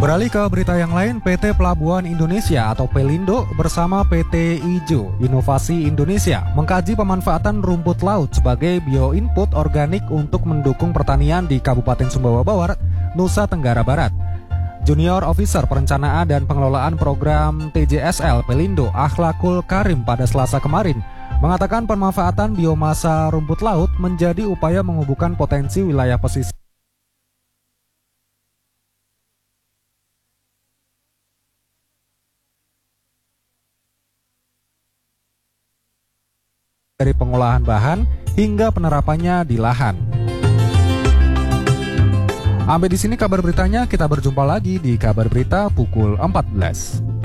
Beralih ke berita yang lain, PT Pelabuhan Indonesia atau Pelindo bersama PT Ijo Inovasi Indonesia mengkaji pemanfaatan rumput laut sebagai bioinput organik untuk mendukung pertanian di Kabupaten Sumbawa Barat, Nusa Tenggara Barat. Junior Officer Perencanaan dan Pengelolaan Program TJSL Pelindo Akhlakul Karim pada Selasa kemarin mengatakan pemanfaatan biomasa rumput laut menjadi upaya menghubungkan potensi wilayah pesisir dari pengolahan bahan hingga penerapannya di lahan. Sampai di sini kabar beritanya, kita berjumpa lagi di kabar berita pukul 14.